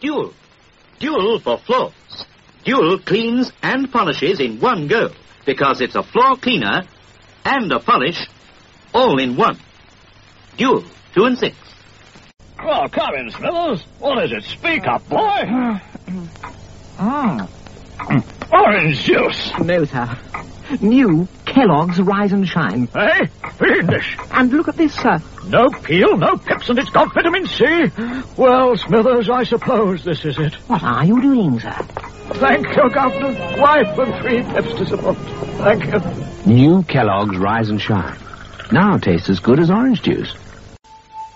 Dual. Dual for floors. Dual cleans and polishes in one go, because it's a floor cleaner and a polish all in one. Dual, 2 and 6. Well, come in, Smithers. What is it? Speak up, boy. Orange juice. No, sir. New Kellogg's Rise and Shine. Eh? Fiendish. And look at this, sir. No peel, no pips, and it's got vitamin C. Well, Smithers, I suppose this is it. What are you doing, sir? Thank you, Governor. Wife and 3 pips to support. Thank you. New Kellogg's Rise and Shine. Now tastes as good as orange juice.